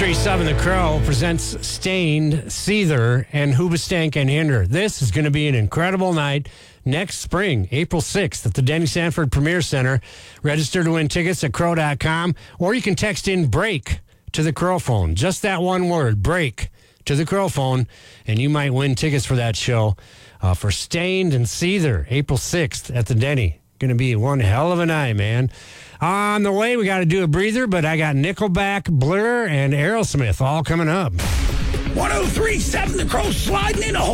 1037 The Crow presents Stained, Seether, and Hoobastank and Hinder. This is going to be an incredible night next spring, April 6th, at the Denny Sanford Premier Center. Register to win tickets at crow.com, or you can text in BREAK to the Crow phone. Just that one word, BREAK, to the Crow phone, and you might win tickets for that show for Stained and Seether, April 6th at the Denny. Going to be one hell of a night, man. On the way, we got to do a breather, but I got Nickelback, Blur, and Aerosmith all coming up. 1037 The Crow sliding in a